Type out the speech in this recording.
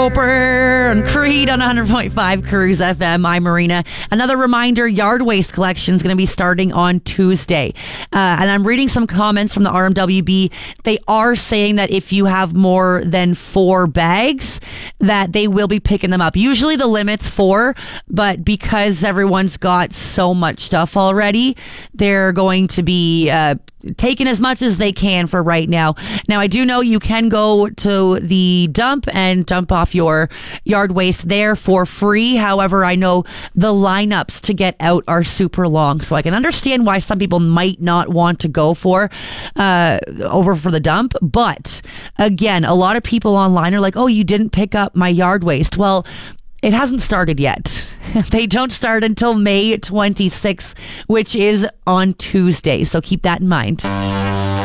Roper and Creed on 100.5 Cruise FM. I'm Marina. Another reminder, yard waste collection is going to be starting on Tuesday. And I'm reading some comments from the RMWB. They are saying that if you have more than 4 bags, that they will be picking them up. Usually the limit's 4, but because everyone's got so much stuff already, they're going to be taking as much as they can for right now. Now, I do know you can go to the dump and dump off your yard waste there for free. However, I know the lineups to get out are super long, so I can understand why some people might not want to go over for the dump. But again, a lot of people online are like, oh, you didn't pick up my yard waste. Well, it hasn't started yet. They don't start until May 26th, which is on Tuesday. So keep that in mind.